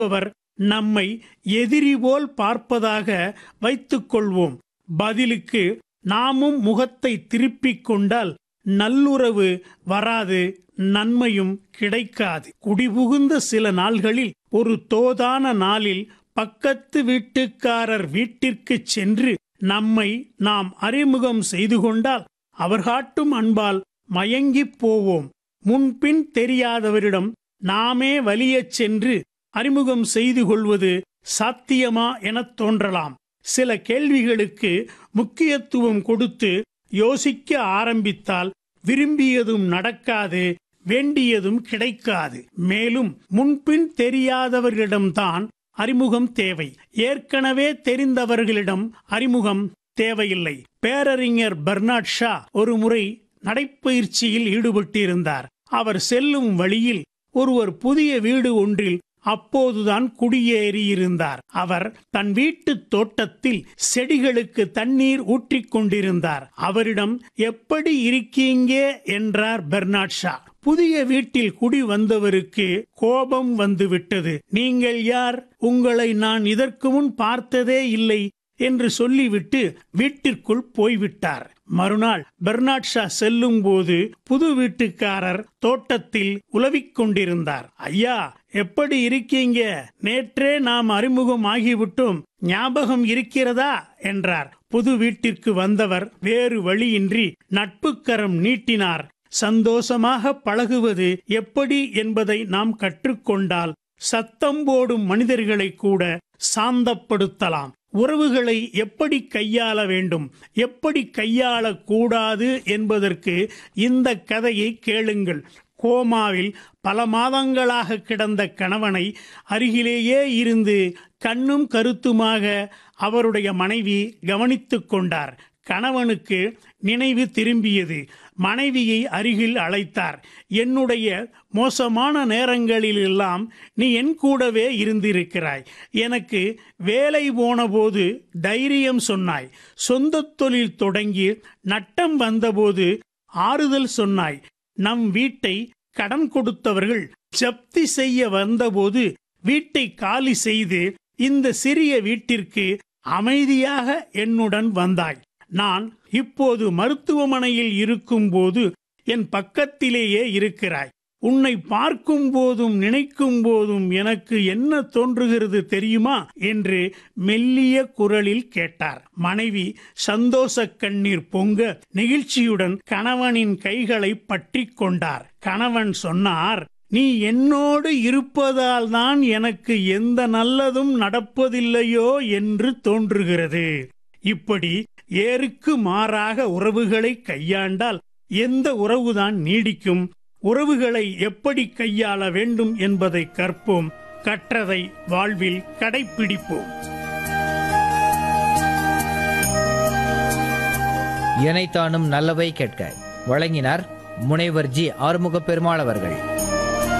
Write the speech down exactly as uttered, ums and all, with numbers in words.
அவர் நம்மை எதிரி போல் பார்ப்பதாக வைத்துக் கொள்வோம். பதிலுக்கு நாமும் முகத்தை திருப்பிக் கொண்டால் நல்லுறவு வராது, நன்மையும் கிடைக்காது. குடிபுகுந்த சில நாள்களில் ஒரு தோதான நாளில் பக்கத்து வீட்டுக்காரர் வீட்டிற்கு சென்று நம்மை நாம் அறிமுகம் செய்து கொண்டால் அவர் காட்டும் அன்பால் மயங்கிப் போவோம். முன்பின் தெரியாதவரிடம் நாமே வலியச் சென்று அறிமுகம் செய்து கொள்வது சாத்தியமா எனத் தோன்றலாம். சில கேள்விகளுக்கு முக்கியத்துவம் கொடுத்து யோசிக்க ஆரம்பித்தால் விரும்பியதும் நடக்காது, வேண்டியதும் கிடைக்காது. மேலும் முன்பின் தெரியாதவர்களிடம்தான் அறிமுகம் தேவை. ஏற்கனவே தெரிந்தவர்களிடம் அறிமுகம் தேவையில்லை. பேரறிஞர் பெர்னாட் ஷா ஒரு முறை நடைப்பயிற்சியில் ஈடுபட்டிருந்தார். அவர் செல்லும் வழியில் ஒருவர் புதிய வீடு ஒன்றில் அப்போதுதான் குடியேறியிருந்தார். அவர் தன் வீட்டு தோட்டத்தில் செடிகளுக்கு தண்ணீர் ஊற்றிக் கொண்டிருந்தார். அவரிடம் எப்படி இருக்கீங்க என்றார் பெர்னாட் ஷா. புதிய வீட்டில் குடி வந்தவருக்கு கோபம் வந்துவிட்டது. நீங்கள் யார்? உங்களை நான் இதற்கு முன் பார்த்ததே இல்லை என்று சொல்லிவிட்டு வீட்டிற்குள் போய்விட்டார். மறுநாள் பெர்னாட் ஷா செல்லும் போது புது வீட்டுக்காரர் தோட்டத்தில் உலவிக் கொண்டிருந்தார். ஐயா, எப்படி இருக்கீங்க? நேற்றே நாம் அறிமுகம் ஆகிவிட்டோம், ஞாபகம் இருக்கிறதா என்றார். புது வீட்டிற்கு வந்தவர் வேறு வழியின்றி நட்புக்கரம் நீட்டினார். சந்தோஷமாக பழகுவது எப்படி என்பதை நாம் கற்றுக்கொண்டால் சத்தம் போடும் மனிதர்களை கூட சாந்தப்படுத்தலாம். உறவுகளை எப்படி கையாள வேண்டும், எப்படி கையாளக்கூடாது என்பதற்கு இந்த கதையை கேளுங்கள். கோமாவில் பல மாதங்களாக கிடந்த கணவனை அருகிலேயே இருந்து கண்ணும் கருத்துமாக அவருடைய மனைவி கவனித்துக் கொண்டார். கணவனுக்கு நினைவு திரும்பியது. மனைவியை அருகில் அழைத்தார். என்னுடைய மோசமான நேரங்களிலெல்லாம் நீ என் கூடவே இருந்திருக்கிறாய். எனக்கு வேலை போன போது தைரியம் சொன்னாய். சொந்த தொழில் தொடங்கி நட்டம் வந்தபோது ஆறுதல் சொன்னாய். நம் வீட்டை கடன் கொடுத்தவர்கள் ஜப்தி செய்ய வந்தபோது வீட்டை காலி செய்து இந்த சிறிய வீட்டிற்கு அமைதியாக என்னுடன் வந்தாய். நான் இப்போது மருத்துவமனையில் இருக்கும் போது என் பக்கத்திலேயே இருக்கிறாய். உன்னை பார்க்கும் போதும் நினைக்கும் போதும் எனக்கு என்ன தோன்றுகிறது தெரியுமா என்று மெல்லிய குரலில் கேட்டார். மனைவி சந்தோஷ கண்ணீர் பொங்க நெகிழ்ச்சியுடன் கணவனின் கைகளை பற்றி கொண்டார். கணவன் சொன்னார், நீ என்னோடு இருப்பதால் தான் எனக்கு எந்த நல்லதும் நடப்பதில்லையோ என்று தோன்றுகிறது. இப்படி ஏருக்கு மாறாக உறவுகளை கையாண்டால் எந்த உறவுதான் நீடிக்கும்? உறவுகளை எப்படி கையாள வேண்டும் என்பதை கற்போம். கற்றதை வாழ்வில் கடைப்பிடிப்போம். இணைத்தானும் நல்லவை கேட்க வழங்கினார் முனைவர் ஜி ஆறுமுக பெருமாள் அவர்கள்.